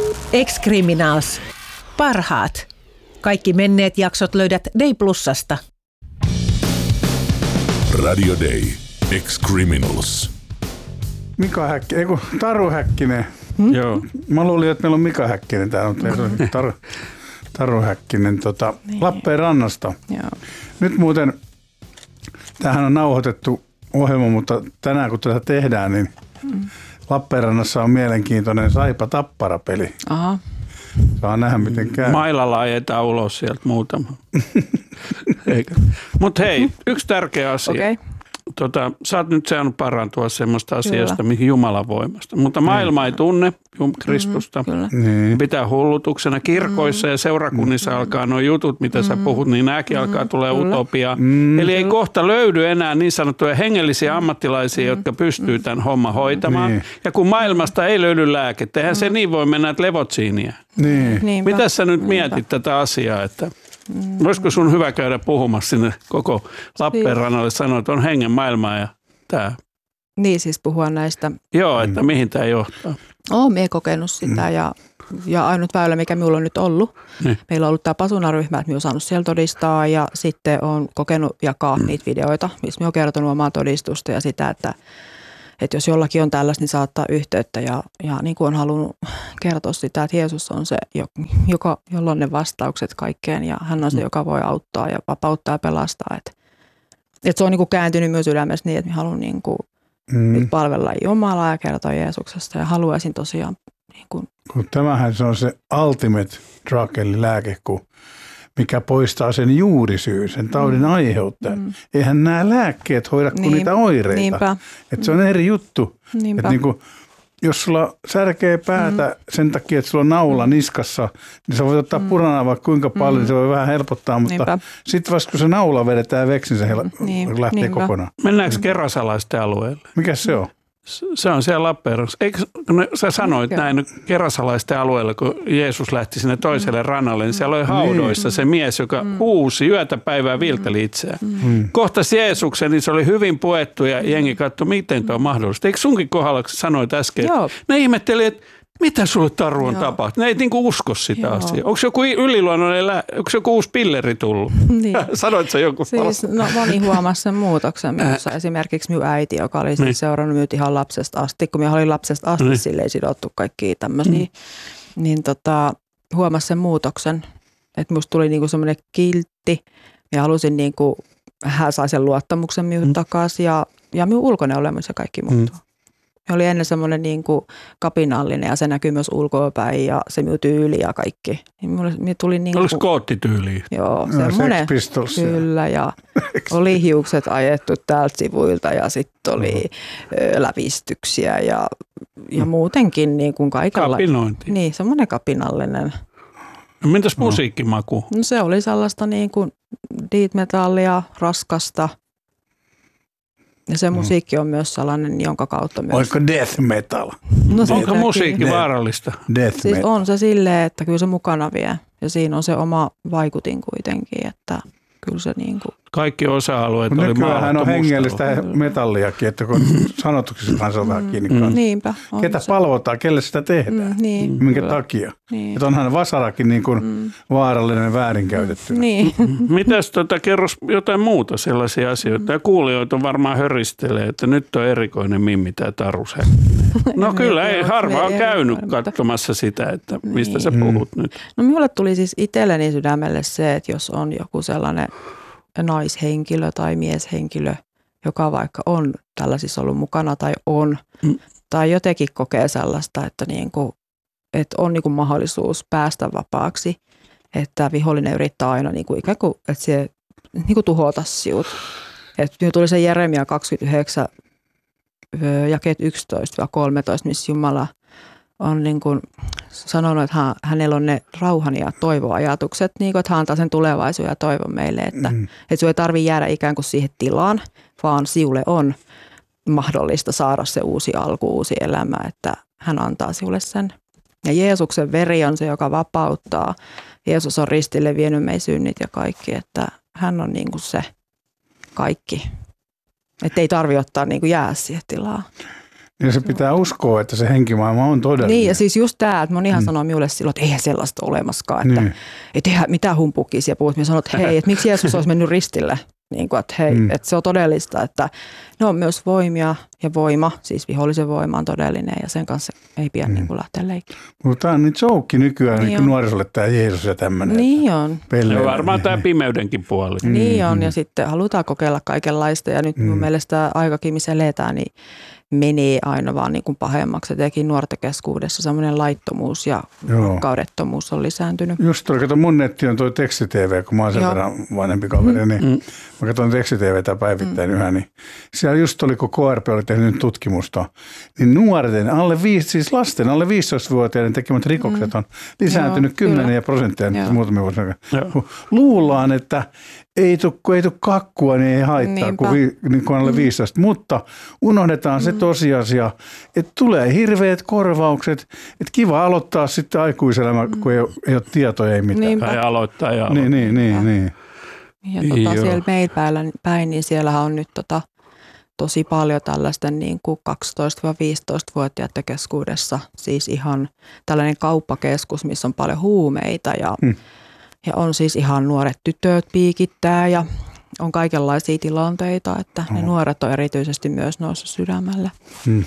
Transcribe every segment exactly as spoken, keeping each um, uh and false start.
Ex-Criminals. Parhaat. Kaikki menneet jaksot löydät Day Plusasta. Radio Day. Ex-Criminals. Mika Häkkinen, ei kun Taru Häkkinen. Hmm? Joo. Mä luulin, että meillä on Mika Häkkinen täällä, mutta ei Taru, Taru Häkkinen tota, Lappeenrannasta. Joo. Nyt muuten, tämähän on nauhoitettu ohjelma, mutta tänään kun tätä tehdään, niin hmm. Lappeenrannassa on mielenkiintoinen Saipa-Tappara-peli. Aha. Saa nähdä, miten käy. Mailalla ajetaan ulos sieltä muutama. Mutta hei, yksi tärkeä asia. Okay. Tota, sä oot nyt saanut parantua semmoista asiasta, mihin Jumalan voimasta. Mutta maailma ei tunne Kristusta. Mm, niin. Pitää hullutuksena. Kirkoissa mm. ja seurakunnissa mm. alkaa nuo jutut, mitä mm. sä puhut, niin nääkin mm. alkaa tulee utopia. Mm. Eli ei kohta löydy enää niin sanottuja hengellisiä ammattilaisia, mm. jotka pystyy tämän homman hoitamaan. Niin. Ja kun maailmasta ei löydy lääkettä, eihän mm. se niin voi mennä, että levotsiiniä. Niin. Mitä sä nyt Niinpä. mietit tätä asiaa, että mm. olisiko sun hyvä käydä puhumassa sinne koko Lappeenrannalle, sanoa, että on hengen maailmaa ja tämä. Niin siis puhua näistä. Joo, että mm. mihin tämä johtaa. Olen minä kokenut sitä mm. ja, ja ainut väylä, mikä minulla on nyt ollut. Niin. Meillä on ollut tämä Pasuna-ryhmä, että minä olen saanut siellä todistaa ja sitten olen kokenut jakaa mm. niitä videoita, missä minä olen kertonut omaa todistusta ja sitä, että Että jos jollakin on tällaista, niin saattaa yhteyttä ja, ja niin kuin on halunnut kertoa sitä, että Jeesus on se, joka, jolla on ne vastaukset kaikkeen ja hän on se, joka voi auttaa ja vapauttaa ja pelastaa. Että, että se on niin kuin kääntynyt myös sydämessä niin, että minä haluan niin kuin mm. nyt palvella Jumalaa ja kertoa Jeesuksesta ja haluaisin tosiaan. Niin kuin kun tämähän se on se ultimate drug eli lääke, kun mikä poistaa sen juurisyyn, sen taudin mm. aiheuttajan. Mm. Eihän nämä lääkkeet hoida kuin niin, niitä oireita. Niinpä. Että se on eri juttu. Että niin kuin, jos sulla särkee päätä mm. sen takia, että sulla on naula niskassa, niin sä voit ottaa mm. puranaa vaikka kuinka paljon, mm. niin se voi vähän helpottaa. Mutta sitten vasta kun se naula vedetään veksi, niin se hel- niin, lähtee niinpä. kokonaan. Mennäänkö kerasalaisten alueelle? Mikä se on? Se on siellä Lappeenrannassa. Eikö sä sanoit Mikä? näin kerasalaisten alueella, kun Jeesus lähti sinne toiselle rannalle, niin siellä oli haudoissa se mies, joka mm. huusi yötä päivää viilteli itseään. Mm. Kohtasi Jeesuksen, niin se oli hyvin puettu ja jengi katsoi, miten tuo on mahdollista. Eikö sunkin kohdalla, kun sanoit äsken, Joo. ne ihmetteli, että mitä sulle Taru on tapahtunut? Ne ei niinku usko sitä Joo. asiaa. Onko joku yliluonnollinen, onko joku uusi pilleri tullut? Niin. Sanoit sä joku? Siis no, moni huomasi sen muutoksen minussa. Esimerkiksi minun äiti, joka oli niin. seurannut minut ihan lapsesta asti. Kun minä olin lapsesta asti, niin. sille ei sidottu kaikkia tämmöisiä. Mm. Niin tota, huomasi sen muutoksen. Että minusta tuli niinku semmoinen kiltti. Ja halusin niinku, hän sai sen luottamuksen minun mm. takaisin. Ja, ja minun ulkoinen olemus ja kaikki muuttuu. Mm. Me oli ennen semmoinen niin kuin kapinallinen ja se näkyy myös ulkoapäin ja se minun tyyli ja kaikki. Niin minulle, minulle tuli niin kuin, oliko koottityyliä? Joo, semmoinen. Kyllä ja oli hiukset ajettu täältä sivuilta ja sitten oli mm-hmm. lävistyksiä ja, ja muutenkin niin kuin kaikella. Kapinointi. Niin, semmoinen kapinallinen. No, mitäs musiikkimaku? No se oli sellaista niin kuin death metallia, raskasta. Ja se musiikki on myös sellainen, jonka kautta myös. Oliko death metal? No, onko musiikki death, vaarallista? Death siis metal. On se silleen, että kyllä se mukana vie. Ja siinä on se oma vaikutin kuitenkin, että kyllä se niin kuin. Kaikki osa-alueet oli maalattu mustalla. Nykyään on hengellistä metalliakin, että kun sanotuksessahan se on vähän kiinni kanssa. Mm. Niinpä. Ketä se. palvotaan, kelle sitä tehdään, mm, niin, minkä kyllä. takia. Niin. Että onhan vasarakin niin kuin mm. vaarallinen väärinkäytettynä. Niin. Mitäs tota, kerros jotain muuta sellaisia asioita? Ja kuulijoita varmaan höristelee, että nyt on erikoinen Mimmi tämä Taru Häkkinen. No kyllä, ei harva on käynyt katsomassa sitä, että mistä niin. sä puhut mm. nyt. No minulle tuli siis itselleni sydämelle se, että jos on joku sellainen naishenkilö tai mieshenkilö, joka vaikka on tällaisissa ollut mukana tai on, mm. tai jotenkin kokee sellaista, että, niin kuin, että on niin kuin mahdollisuus päästä vapaaksi, että vihollinen yrittää aina niin kuin ikään kuin, että se niin kuin tuhota sinut. Että minun tuli se Jeremia kaksikymmentäyhdeksän, jakeet yksitoista kolmetoista, missä Jumala on niin kuin sanonut, että hän, hänellä on ne rauhan ja toivoajatukset, niin kuin, että hän antaa sen tulevaisuuden ja toivon meille, että, mm. että sinun ei tarvitse jäädä ikään kuin siihen tilaan, vaan sinulle on mahdollista saada se uusi alku, uusi elämä, että hän antaa sinulle sen. Ja Jeesuksen veri on se, joka vapauttaa. Jeesus on ristille vienyt meidän synnit ja kaikki, että hän on niin kuin se kaikki. Että ei tarvitse ottaa niin kuin jää siihen tilaan. Ja se pitää uskoa, että se henkimaailma on todellinen. Niin, ja siis just tämä, että monihan mm. sanoo minulle silloin, että eihän sellaista ole olemaskaan, että niin. et eihän mitään humpukia siellä puhut. Minä sanon, että hei, että miksi Jeesus olisi mennyt ristille? Niin kuin, että hei, mm. että se on todellista, että ne on myös voimia ja voima, siis vihollisen voima on todellinen ja sen kanssa ei pidä mm. niin kuin lähteä leikkiin. Mutta tämä on niin joukki nykyään niin niin nuorisolle tämä Jeesus ja tämmöinen. Niin on. Ja varmaan tämä pimeydenkin puoli. Mm. Niin on ja sitten halutaan kokeilla kaikenlaista ja nyt mm. mun mielestä aikakin, missä eletään, niin menee aina vaan niin kuin pahemmaksi. Etenkin nuorten keskuudessa semmoinen laittomuus ja kaudettomuus on lisääntynyt. Just tuo, kato mun netti on tuo teksti-tv, kun mä oon sen Joo. verran vanhempi kaveri, niin Mm. mä katson teksti-tvtä päivittäin mm. yhä, niin siellä just oli, kun K R P oli tehnyt tutkimusta, niin nuorten, alle viisi, siis lasten, alle viisitoistavuotiaiden tekemät rikokset on lisääntynyt kymmenen prosenttia nyt muutamia vuosina. Luullaan, että ei tule ei kakkua, niin ei haittaa, kun, vi, niin kun alle viisitoista, mutta unohdetaan se tosiasia, että tulee hirveät korvaukset, että kiva aloittaa sitten aikuiselämä, kun ei ole, ei ole tietoja, ei mitään. Niinpä. Tai aloittaa ja aloittaa. Niin, niin, niin, niin. Ja tota, siellä meillä päin, niin siellähän on nyt tota, tosi paljon tällaisten niin kuin kaksitoista-viisitoista-vuotiaiden keskuudessa, siis ihan tällainen kauppakeskus, missä on paljon huumeita ja, hmm. ja on siis ihan nuoret tytöt piikittää ja on kaikenlaisia tilanteita, että ne hmm. nuoret on erityisesti myös noussut sydämelle. Hmm.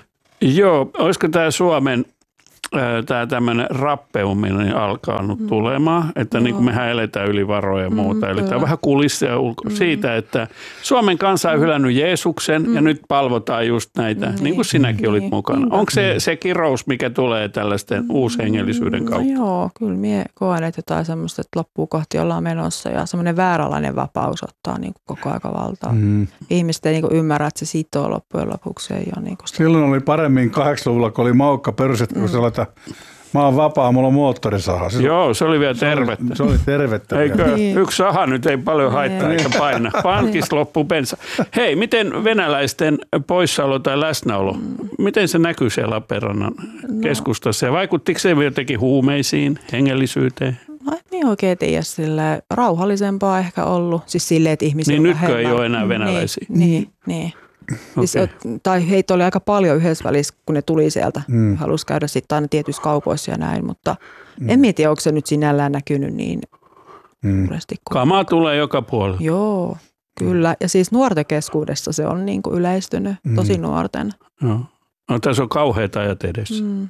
Joo, olisiko tämä Suomen tämä tämmöinen rappeuminen alkaa nyt tulemaan, että no. niin kuin mehän eletään yli varoja ja muuta. Mm, Eli tämä on vähän kulissia ulko- mm. siitä, että Suomen kansa on hylännyt Jeesuksen mm. ja nyt palvotaan just näitä, mm. niin kuin sinäkin olit niin. mukana. Mm. Onko se, se kirous, mikä tulee tällaisten mm. uushengellisyyden kautta? No joo, kyllä minä koen, että jotain semmoista, että loppuu kohti ollaan menossa ja semmoinen vääränlainen vapaus ottaa niin kuin koko aika valtaa. Mm. Ihmiset ei niin kuin ymmärrä, että se sitoo loppujen lopuksi. Ei ole niin kuin silloin oli paremmin kahdeksankymmentäluvulla, kun oli maukka perustettu, kun mm. mä oon vapaa, mulla on moottorisaha. Se Joo, se oli vielä tervettä. Se oli, se oli tervettä. Eikö? Niin. Yksi saha nyt ei paljon haittaa niin. eikä paina. Pankissa loppuu bensa. Hei, miten venäläisten poissaolo tai läsnäolo, miten se näkyy siellä Lappeenrannan no. keskustassa? Ja vaikuttiko se jotenkin huumeisiin, hengellisyyteen? No en minä oikein tiedä silleen. Rauhallisempaa ehkä ollut. Siis silleen, että ihmisiä niin on nytkö vähemmän. ei ole enää venäläisiä? Niin, niin. niin. Okay. Siis, tai heitä oli aika paljon yhdessä välissä, kun ne tuli sieltä. Mm. Halusi käydä sitten aina tietyissä kaupoissa ja näin, mutta mm. en tiedä, onko se nyt sinällään näkynyt niin mm. suuresti. Kamaa tulee joka puolella. Joo, kyllä. Ja siis nuorten keskuudessa se on niin kuin yleistynyt, mm. tosi nuorten. Joo. No, tässä on kauheat ajat edessä. Mm.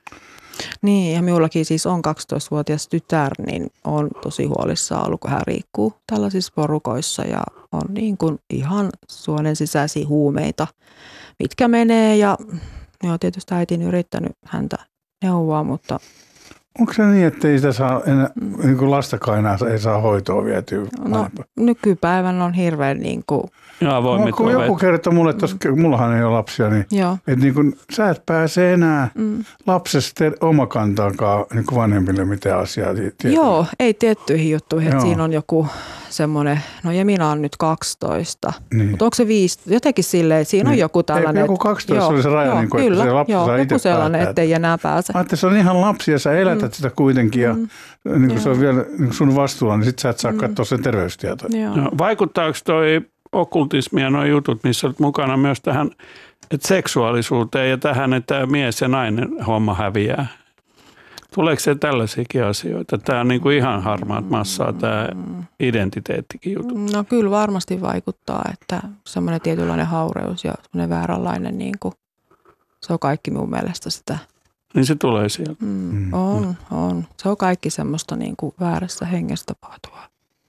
Niin, ja minullakin siis on kaksitoistavuotias tytär, niin on tosi huolissaan ollut, kun hän liikkuu tällaisissa porukoissa ja on niin kuin ihan suonen sisäisiä huumeita, mitkä menee ja joo, tietysti äitin yrittänyt häntä neuvoa, mutta onko se niin, että ei sitä saa enää, mm. niin kuin lastakaan enää ei saa hoitoa vietyä? No, nykypäivän on hirveän niin kuin Joo, no, kun joku kertoo mulle, että mm. mullahan ei ole lapsia, niin, että niin kun, sä et pääse enää mm. lapsesta omakantaankaan niin vanhemmille mitään asiaa. Tietysti. Joo, ei tiettyihin juttuihin, että siinä on joku semmoinen, no Jemina on nyt kaksitoista, niin. Mutta onko se viisi, jotenkin silleen, että siinä niin. on joku tällainen. Ei, joku kaksitoista joo, oli se raja, joo, niin kuin, kyllä, että se lapsi joo, saa itse sellainen, että ei enää pääse. Mä se on ihan lapsi ja sä elätät mm. sitä kuitenkin ja mm. niin kuin se on vielä niin sun vastuulla, niin sit sä et saa mm. katsoa sen terveystietoja. No, vaikuttaako toi okkultismi ja nuo jutut, missä olet mukana myös tähän että seksuaalisuuteen ja tähän, että mies ja nainen homma häviää? Tuleeko se tällaisiakin asioita? Tämä on niin kuin ihan harmaat massaa, tämä identiteettikin juttu. No kyllä varmasti vaikuttaa, että semmoinen tietynlainen haureus ja semmoinen vääränlainen, niin kuin, se on kaikki mun mielestä sitä. Niin se tulee sieltä. Mm, on, on. Se on kaikki semmoista niin kuin väärässä hengessä tapahtuvaa.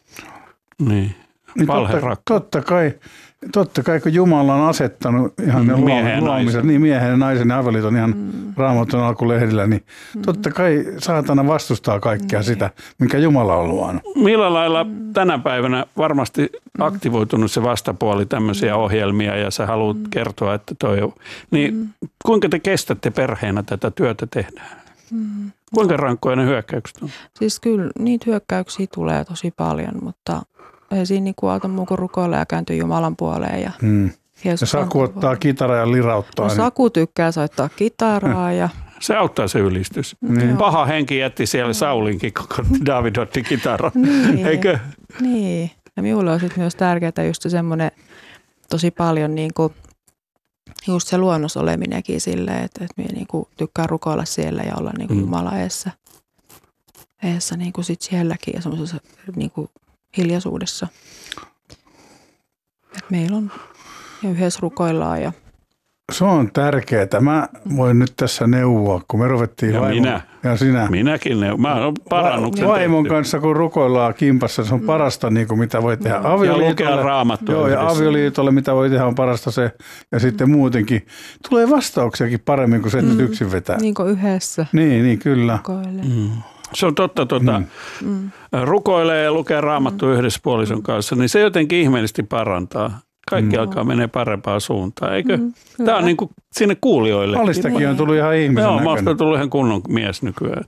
Niin. Niin totta, totta, kai, totta kai, kun Jumala on asettanut ihan ne luomiset, niin miehen ja naisen ja avioliiton ihan mm. Raamatun alkulehdillä, niin mm. totta kai saatana vastustaa kaikkea mm. sitä, minkä Jumala on luonut. Millä lailla mm. tänä päivänä varmasti aktivoitunut se vastapuoli tämmöisiä mm. ohjelmia ja sä haluat mm. kertoa, että toi on. Niin mm. kuinka te kestätte perheenä tätä työtä tehdään? Mm. Kuinka rankkoja ne hyökkäykset on? Siis kyllä niitä hyökkäyksiä tulee tosi paljon, mutta ei siinä niin auta muu kuin rukoilla ja kääntyy Jumalan puoleen. Ja, mm. ja Saku ottaa kitaraa ja lirauttaa. No, niin. Saku tykkää soittaa kitaraa. Ja se auttaa se ylistys. Mm. Paha henki jätti siellä Saulinkin, koko David otti kitaran. Niin. Eikö? Niin. Ja minulle on sitten myös tärkeää just semmoinen tosi paljon niin kuin just se luonnos oleminenkin silleen, että, että minä niinku tykkään rukoilla siellä ja olla niinku mm. Jumala eessä, eessä niinku sit sielläkin ja semmoisessa niinku hiljaisuudessa. Et meillä on ja yhdessä rukoillaan. Ja se on tärkeää. Mä voin nyt tässä neuvoa, kun me ruvettiin ja vaimon, minä. Ja sinä. Minäkin neuvon. Mä oon parannuksen vaimon tehty. kanssa, kun rukoillaan kimpassa, se on parasta, niin kuin mitä voi tehdä avioliitolle. Ja lukea Raamattua. Joo, ja avioliitolle, mitä voi tehdä, on parasta se. Ja sitten muutenkin tulee vastauksiakin paremmin, kuin se, että mm. yksin vetää. Niin kuin yhdessä. Niin, niin kyllä. Mm. Se on totta, tuota, mm. rukoilee ja lukee Raamattua mm. yhdessä puolison kanssa, niin se jotenkin ihmeellisesti parantaa. Kaikki mm. alkaa menee parempaan suuntaan, eikö? Mm, Tämä on niin kuin sinne kuulijoille. Alistakin on tullut ihan ihmisen Joo, näköinen. mä oon tullut ihan kunnon mies nykyään.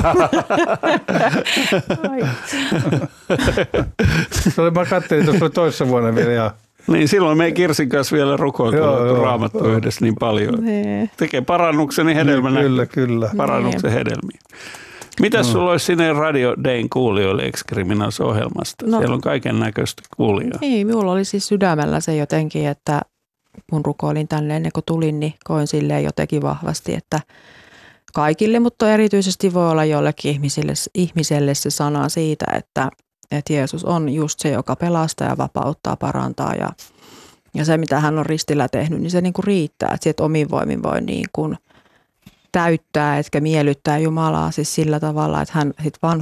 Mä katselin tuossa toissa vuonna vielä. Ja... Niin silloin me ei Kirsin kanssa vielä rukoiltu Raamattua yhdessä niin paljon. Nee. Tekee parannuksen, niin hedelmä niin, kyllä, näkyy. kyllä. Parannuksen hedelmiä. Mitäs no. sulla olisi sinne Radio Dayn kuulijoille Ex-Criminals-ohjelmasta? No. Siellä on kaiken näköistä kuulijaa. Niin, minulla oli siis sydämellä se jotenkin, että kun rukoilin tänne ennen kuin tulin, niin koin silleen jotenkin vahvasti, että kaikille, mutta erityisesti voi olla jollekin ihmiselle, ihmiselle se sana siitä, että, että Jeesus on just se, joka pelastaa ja vapauttaa, parantaa ja, ja se, mitä hän on ristillä tehnyt, niin se niin kuin riittää, että sieltä omin voimin voi niin kuin täyttää, etkä miellyttää Jumalaa siis sillä tavalla, että hän sit